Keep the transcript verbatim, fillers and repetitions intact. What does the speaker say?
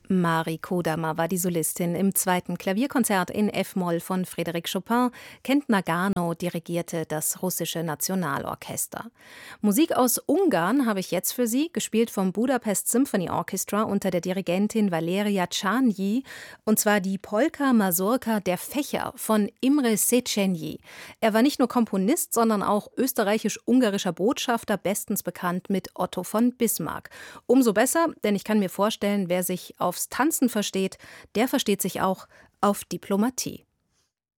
Marie Kodama war die Solistin im zweiten Klavierkonzert in F-Moll von Frédéric Chopin. Kent Nagano dirigierte das russische Nationalorchester. Musik aus Ungarn habe ich jetzt für Sie, gespielt vom Budapest Symphony Orchestra unter der Dirigentin Valeria Csányi, und zwar die Polka Mazurka Der Fächer von Imre Széchenyi. Er war nicht nur Komponist, sondern auch österreichisch-ungarischer Botschafter, bestens bekannt mit Otto von Bismarck. Umso besser, denn ich kann mir vorstellen, wer sich aufs Tanzen versteht, der versteht sich auch auf Diplomatie.